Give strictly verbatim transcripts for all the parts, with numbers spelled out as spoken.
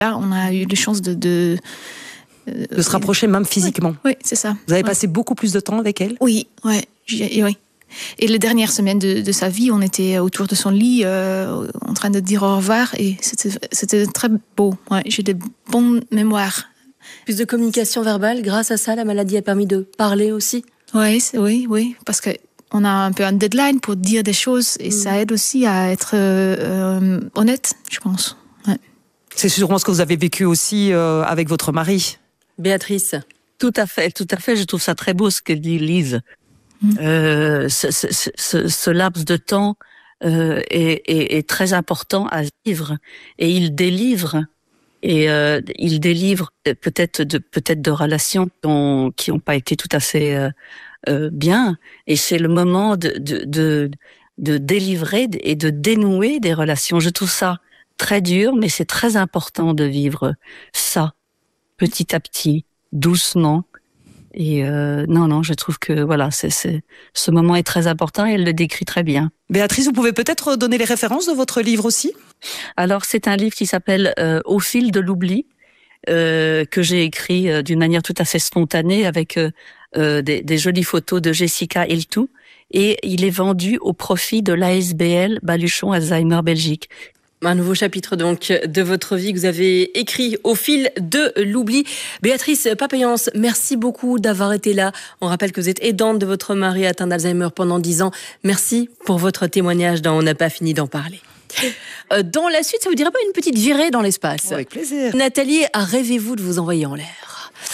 Là, on a eu la chance de... de De se rapprocher même physiquement. Oui, oui, c'est ça. Vous avez ouais. passé beaucoup plus de temps avec elle? Oui, ouais, oui. Et les dernières semaines de, de sa vie, on était autour de son lit, euh, en train de dire au revoir, et c'était, c'était très beau. Ouais, j'ai des bonnes mémoires. Plus de communication verbale, grâce à ça, la maladie a permis de parler aussi? Oui, oui, oui, parce qu'on a un peu un deadline pour dire des choses, et mmh. ça aide aussi à être euh, honnête, je pense. Ouais. C'est sûrement ce que vous avez vécu aussi euh, avec votre mari. Béatrice. Tout à fait, tout à fait. Je trouve ça très beau ce que dit Lise. Mmh. Euh, ce, ce, ce, ce laps de temps euh, est, est, est très important à vivre, et il délivre. Et euh, il délivre peut-être de peut-être de relations qui ont, qui ont pas été tout à fait euh, euh, bien. Et c'est le moment de, de de de délivrer et de dénouer des relations. Je trouve ça très dur, mais c'est très important de vivre ça petit à petit, doucement. Et euh, non, non, je trouve que voilà, c'est, c'est, ce moment est très important et elle le décrit très bien. Béatrice, vous pouvez peut-être donner les références de votre livre aussi? Alors, c'est un livre qui s'appelle euh, Au fil de l'oubli, euh, que j'ai écrit euh, d'une manière tout à fait spontanée avec euh, euh, des, des jolies photos de Jessica Hiltou, et il est vendu au profit de l'A S B L Baluchon Alzheimer Belgique. Un nouveau chapitre donc de votre vie que vous avez écrit au fil de l'oubli. Béatrice Papayance, merci beaucoup d'avoir été là. On rappelle que vous êtes aidante de votre mari atteint d'Alzheimer pendant dix ans. Merci pour votre témoignage dans On n'a pas fini d'en parler. Dans la suite, ça vous dirait pas une petite virée dans l'espace? Avec plaisir. Nathalie, rêvez-vous de vous envoyer en l'air?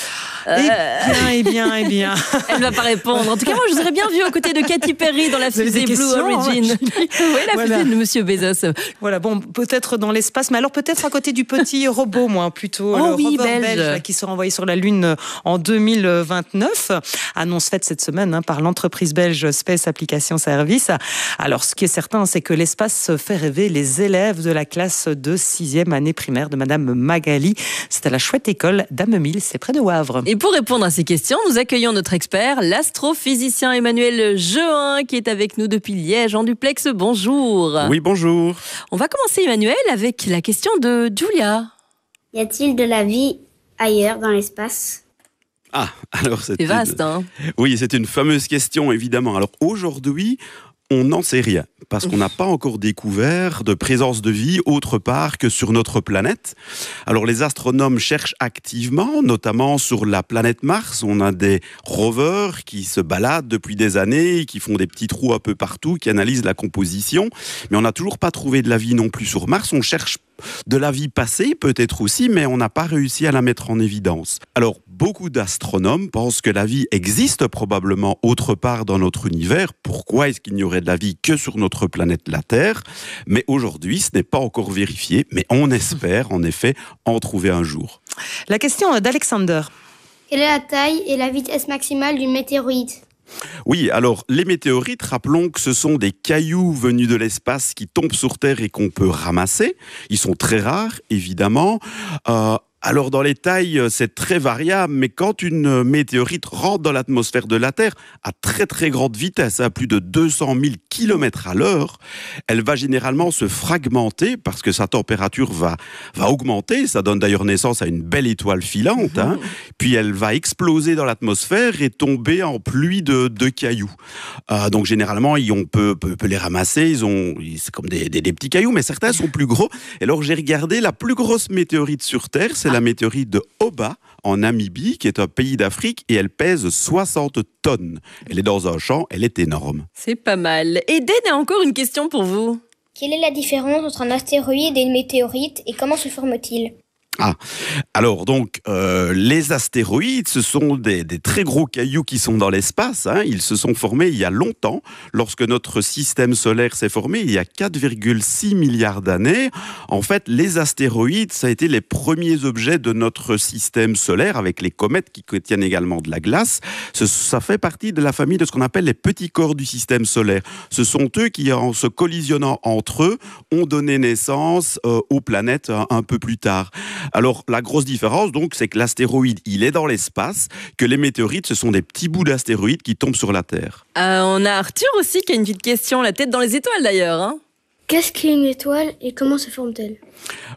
Eh bien, eh bien, eh bien. Elle ne va pas répondre. En tout cas, moi, je vous aurais bien vu aux côtés de Katy Perry dans la fusée Blue Origin. Hein. Oui, la voilà. fusée de Monsieur Bezos. Voilà, bon, peut-être dans l'espace, mais alors peut-être à côté du petit robot, moi, plutôt. Oh le oui, rover belge. belge là, qui sera envoyé sur la Lune en deux mille vingt-neuf. Annonce faite cette semaine hein, par l'entreprise belge Space Application Service. Alors, ce qui est certain, c'est que l'espace fait rêver les élèves de la classe de sixième année primaire de Madame Magali. C'est à la chouette école d'Amemil, c'est près de Wavre. Et pour répondre à ces questions, nous accueillons notre expert, l'astrophysicien Emmanuel Jehin, qui est avec nous depuis Liège, en duplex. Bonjour. Oui, bonjour. On va commencer, Emmanuel, avec la question de Julia. Y a-t-il de la vie ailleurs dans l'espace ? Ah, alors c'est... C'est vaste, hein ? Oui, c'est une fameuse question, évidemment. Alors aujourd'hui, on n'en sait rien, parce qu'on n'a pas encore découvert de présence de vie autre part que sur notre planète. Alors les astronomes cherchent activement, notamment sur la planète Mars. On a des rovers qui se baladent depuis des années, qui font des petits trous un peu partout, qui analysent la composition. Mais on n'a toujours pas trouvé de la vie non plus sur Mars. On cherche de la vie passée, peut-être aussi, mais on n'a pas réussi à la mettre en évidence. Alors, beaucoup d'astronomes pensent que la vie existe probablement autre part dans notre univers. Pourquoi est-ce qu'il n'y aurait de la vie que sur notre planète, la Terre ? Mais aujourd'hui, ce n'est pas encore vérifié, mais on espère, en effet, en trouver un jour. La question d'Alexander. Quelle est la taille et la vitesse maximale d'une météorite ? Oui, alors les météorites, rappelons que ce sont des cailloux venus de l'espace qui tombent sur Terre et qu'on peut ramasser. Ils sont très rares, évidemment. Euh, alors dans les tailles, c'est très variable, mais quand une météorite rentre dans l'atmosphère de la Terre à très très grande vitesse, à plus de deux cent mille kilomètres à l'heure, elle va généralement se fragmenter parce que sa température va, va augmenter. Ça donne d'ailleurs naissance à une belle étoile filante. Mmh. Hein. Puis elle va exploser dans l'atmosphère et tomber en pluie de, de cailloux. Euh, donc généralement, on peut, peut, peut les ramasser. Ils ont, c'est comme des, des, des petits cailloux, mais certains sont plus gros. Et alors j'ai regardé la plus grosse météorite sur Terre, c'est la météorite de Oba, en Namibie, qui est un pays d'Afrique, et elle pèse soixante tonnes. Elle est dans un champ, elle est énorme. C'est pas mal. Eden a encore une question pour vous. Quelle est la différence entre un astéroïde et une météorite et comment se forment-ils ? Ah, alors donc, euh, les astéroïdes, ce sont des, des très gros cailloux qui sont dans l'espace. Hein. Ils se sont formés il y a longtemps, lorsque notre système solaire s'est formé, il y a quatre virgule six milliards d'années. En fait, les astéroïdes, ça a été les premiers objets de notre système solaire, avec les comètes qui contiennent également de la glace. Ce, ça fait partie de la famille de ce qu'on appelle les petits corps du système solaire. Ce sont eux qui, en se collisionnant entre eux, ont donné naissance euh, aux planètes un, un peu plus tard. Alors, la grosse différence, donc, c'est que l'astéroïde, il est dans l'espace, que les météorites, ce sont des petits bouts d'astéroïdes qui tombent sur la Terre. Euh, on a Arthur aussi qui a une petite question, la tête dans les étoiles d'ailleurs. Hein. Qu'est-ce qu'une étoile et comment se forme-t-elle ? Oui.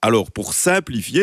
Alors, pour simplifier,